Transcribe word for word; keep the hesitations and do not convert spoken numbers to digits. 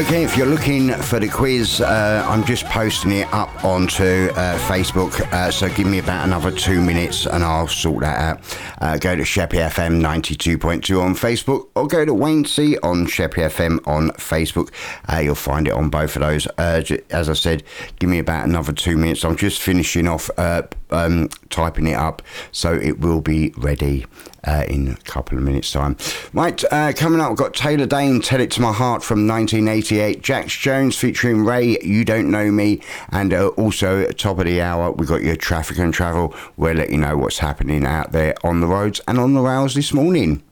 Okay, if you're looking for the quiz, uh, I'm just posting it up onto uh, Facebook, uh, so give me about another two minutes and I'll sort that out. Uh, go to Sheppey F M ninety-two point two on Facebook, or go to Wayne C on Sheppey F M on Facebook. Uh, you'll find it on both of those. Uh, as I said, give me about another two minutes. I'm just finishing off uh, um, typing it up, so it will be ready Uh, in a couple of minutes time. Right, uh, coming up, I've got Taylor Dayne, Tell It To My Heart from nineteen eighty-eight, Jax Jones featuring Ray, You Don't Know Me, and uh, also at top of the hour we've got your traffic and travel. We'll let you know what's happening out there on the roads and on the rails this morning.